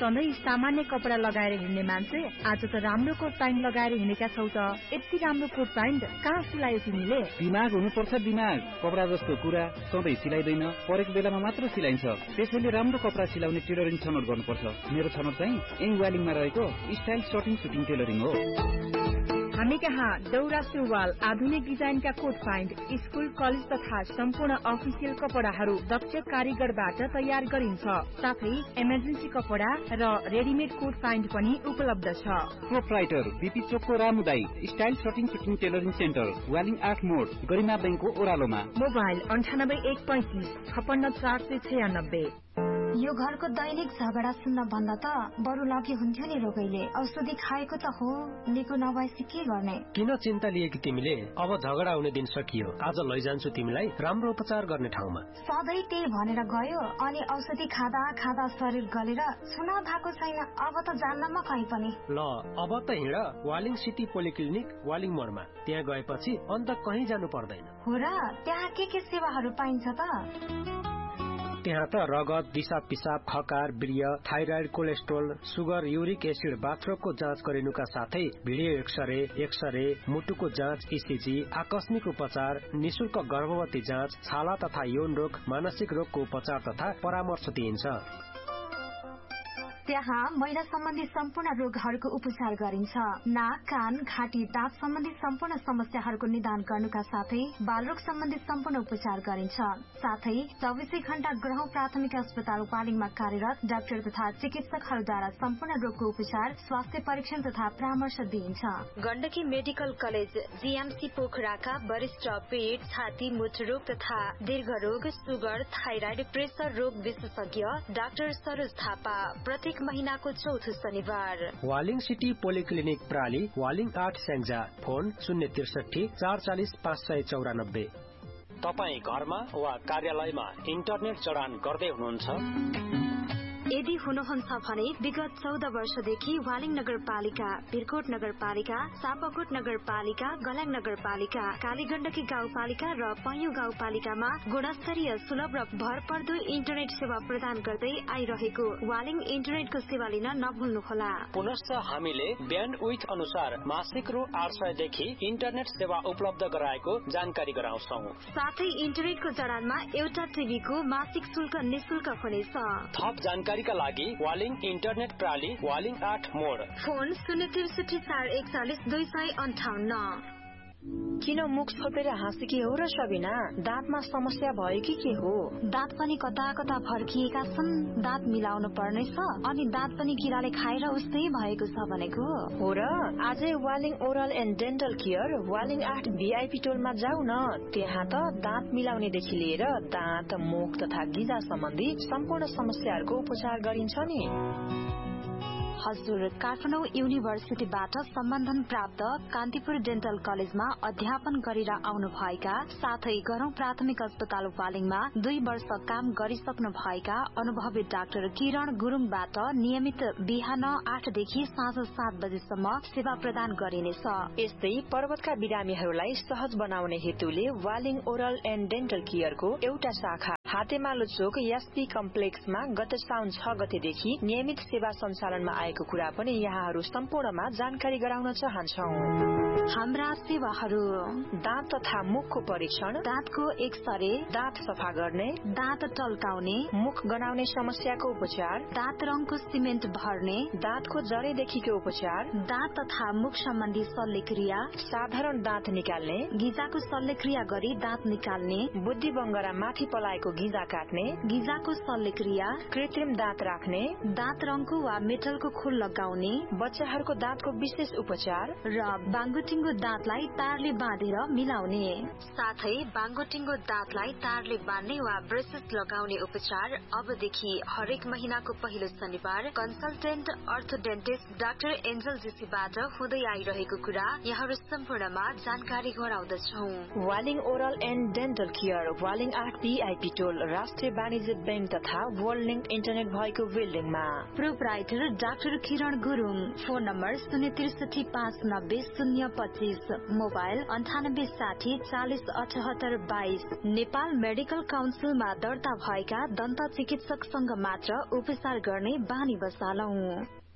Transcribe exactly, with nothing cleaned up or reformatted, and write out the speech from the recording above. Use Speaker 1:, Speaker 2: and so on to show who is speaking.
Speaker 1: सधैँ सामान्य कपडा लगाएर हिँड्ने मान्छे आज त राम्रो कोट प्यान्ट लगाएर हिँडेका छौ त। यति राम्रो कोट प्यान्ट कहाँ सिलायो तिमीले?
Speaker 2: दिमाग हुनुपर्छ दिमाग। कपडा जस्तो कुरा सधैँ सिलाइदैन, परेको बेलामा मात्र सिलाइन्छ। त्यसैले राम्रो कपडा सिलाउने टेलरिङ छनौट गर्नुपर्छ। मेरो छनौट चाहिँ यही वालिङमा रहेको स्टाइल सर्टिङ सुटिङ टेलरिङ हो।
Speaker 1: हामी कहाँ दौरा सुरुवाल, आधुनिक डिजाइनका कोट प्यान्ट, स्कुल कलेज तथा सम्पूर्ण अफिसियल कपडाहरू दक्ष कारीगरबाट तयार गरिन्छ। साथै इमर्जेन्सी कपडा र रेडिमेड कोट प्यान्ट पनि उपलब्ध छ।
Speaker 2: प्रोप्राइटर बीपी चोकको रामुदाई style shirting shooting tailoring centre, Waling आठ मोड, गरिमा बैंकको ओह्रालोमा।
Speaker 1: मोबाइल अन्ठानब्बे एक पैंतिस छपन्न चार सय छयानब्बे।
Speaker 3: यो घरको दैनिक झगडा सुन्न भन्दा त बरु लगे हुन्थ्यो नि रोगैले। औषधि खाएको त हो, निको नभएपछि के गर्ने?
Speaker 4: किन चिन्ता लिएकी तिमीले? अब झगडा हुने दिन सकियो। आज लैजान्छु तिमीलाई राम्रो उपचार गर्ने ठाउँमा।
Speaker 3: सधैँ त्यही भनेर गयो अनि औषधि खाँदा खाँदा शरीर गलेर सुना भएको छैन। अब त जान्न म कहीँ पनि।
Speaker 4: ल अब त हिँड वालिङ सिटी पोलिक्लिनिक वालिङ मोडमा। त्यहाँ गएपछि अन्त कहीँ जानु पर्दैन।
Speaker 3: हो र? त्यहाँ के के सेवाहरू पाइन्छ त?
Speaker 4: त्यहाँ त रगत, दिशा पिसाब, खकार, वीर्य, thyroid, cholesterol, sugar, uric acid, बाथरोगको जाँच गरिनुका साथै भिडियो एक्सरे, एक्सरे, मुटुको जाँच, इसिजी, आकस्मिक उपचार, निशुल्क गर्भवती जाँच, छाला तथा यौन रोग, मानसिक रोगको उपचार तथा परामर्श दिइन्छ।
Speaker 3: त्यहाँ महिला सम्बन्धी सम्पूर्ण रोगहरूको उपचार गरिन्छ। नाक, कान, घाँटी, दाँत सम्बन्धी सम्पूर्ण समस्याहरूको निदान गर्नुका साथै बालरोग सम्बन्धी सम्पूर्ण उपचार गरिन्छ। साथै चौबिसै घण्टा ग्रह प्राथमिक अस्पताल वालिङमा कार्यरत डाक्टर तथा चिकित्सकहरूद्वारा सम्पूर्ण रोगको उपचार, स्वास्थ्य परीक्षण तथा परामर्श दिइन्छ।
Speaker 5: गण्डकी मेडिकल कलेज जीएमसी पोखराका वरिष्ठ पेट, छाती, मूत्ररोग तथा दीर्घरोग, सुगर, थाइराइड, प्रेसर रोग विशेषज्ञ डाक्टर सरोज थापा प्रत्येक महीनाको चौथो शनिबार।
Speaker 4: वालिङ सिटी पोलिक्लिनिक प्राली, वालिङ आठ स्याङ्जा। फोन शून्य त्रिसठी चार चालिस पाँच सय चौरानब्बे। तपाईँ घरमा वा कार्यालयमा इन्टरनेट जडान गर्दै हुनुहुन्छ?
Speaker 5: यदि हुनुहुन्छ भने विगत चौध वर्षदेखि वालिङ नगरपालिका, भिरकोट नगरपालिका, सापकोट नगरपालिका, गलाङ नगरपालिका, कालीगण्डकी गाउँपालिका र पैयुँ गाउँपालिकामा गुणस्तरीय, सुलभ र भरपर्दो इन्टरनेट सेवा प्रदान गर्दै आइरहेको वालिङ इन्टरनेटको सेवा लिन नभुल्नुहोला।
Speaker 4: पुनश्च हामीले ब्यान्ड विथ अनुसार मासिक रु आठ सय देखि इन्टरनेट सेवा उपलब्ध गराएको जानकारी गराउँछौ।
Speaker 5: साथै इन्टरनेटको जडानमा एउटा टिभीको मासिक शुल्क निशुल्क हुनेछ।
Speaker 4: थप जानकारी का लागि वालिङ इन्टरनेट प्राली, वालिङ आठ मोड।
Speaker 5: फोन शून्य त्रिसठी चार एकचालिस दुई सय अन्ठाउन्न।
Speaker 1: किन मुख छोपेर हाँसेकी हो र सबिना? दाँतमा समस्या भयो कि के हो?
Speaker 3: दाँत पनि कता कता फर्किएका छन्, दाँत मिलाउनु पर्नेछ अनि दाँत पनि किराले खाएर उस्तै भएको छ भनेको
Speaker 1: हो र? आजै Waling oral and dental care Waling आठ भिआइपी टोलमा जाऊ न। त्यहाँ त दाँत मिलाउनेदेखि लिएर दाँत, मुख तथा गिजा सम्बन्धी सम्पूर्ण समस्याहरूको उपचार गरिन्छ नि।
Speaker 3: हजुर, काठमाडौँ युनिभर्सिटीबाट सम्बन्धन प्राप्त कान्तिपुर डेन्टल कलेजमा अध्यापन गरेर आउनु भएका साथै गरौं प्राथमिक अस्पताल वालिङमा दुई वर्ष काम गरिसक्नु भएका अनुभवी डाक्टर किरण गुरुङबाट नियमित बिहान आठदेखि साँझ सात बजेसम्म सेवा प्रदान गरिनेछ।
Speaker 1: यस्तै पर्वतका बिरामीहरूलाई सहज बनाउने हेतुले वालिङ ओरल एन्ड डेन्टल केयरको एउटा शाखा हातेमालो चोक एसपी कम्प्लेक्समा गत साउन छ गतेदेखि नियमित सेवा सञ्चालनमा आएको कुरा पनि यहाँहरू सम्पूर्णमा जानकारी गराउन चाहन्छौ।
Speaker 3: हाम्रा सेवाहरू:
Speaker 1: दाँत तथा मुखको परीक्षण,
Speaker 3: दाँतको एक्सरे,
Speaker 1: दाँत सफा गर्ने,
Speaker 3: दाँत टल्काउने,
Speaker 1: मुख गनाउने समस्याको उपचार,
Speaker 3: दाँत रङको सिमेन्ट भर्ने,
Speaker 1: दाँतको जरेदेखिको उपचार,
Speaker 3: दाँत तथा मुख सम्बन्धी शल्यक्रिया,
Speaker 1: साधारण दाँत निकाल्ने,
Speaker 3: गिजाको शल्यक्रिया गरी दाँत निकाल्ने,
Speaker 1: बुद्धि बङ्गरा माथि पलाएको गिजा काट्ने,
Speaker 3: गिजाको शल्यक्रिया,
Speaker 1: कृत्रिम दाँत राख्ने,
Speaker 3: दाँत रङको वा मेटलको खोल लगाउने,
Speaker 1: बच्चाहरूको दाँतको विशेष उपचार
Speaker 3: र बाङ्गोटिङ्गो दाँतलाई तारले बाँधेर मिलाउने,
Speaker 5: साथै बाङ्गोटिङ्गो दाँतलाई तारले बाँध्ने वा ब्रेसेस लगाउने उपचार अबदेखि हरेक महिनाको पहिलो शनिबार कन्सल्टेन्ट अर्थोडेन्टिस्ट डाक्टर एन्जल जेसीबाट हुँदै आइरहेको कुरा यहाँहरू सम्पूर्णमा जानकारी गराउँदछौ।
Speaker 1: Waling oral and dental care Waling आठ बिआइपी टोल पेट्रोल राष्ट्रिय वाणिज्य बैंक तथा वर्ल्ड लिंक इन्टरनेट भएको बिल्डिङमा।
Speaker 3: प्रोपराइटर डाक्टर किरण गुरुङ। फोन नम्बर शून्य त्रिसठी पाँच नब्बे शून्य पच्चीस, मोबाइल अन्ठानब्बे साठी चालिस अठहत्तर बाइस। नेपाल मेडिकल काउन्सिलमा दर्ता भएका दन्त चिकित्सकसँग मात्र उपचार गर्ने बानी बसालौं।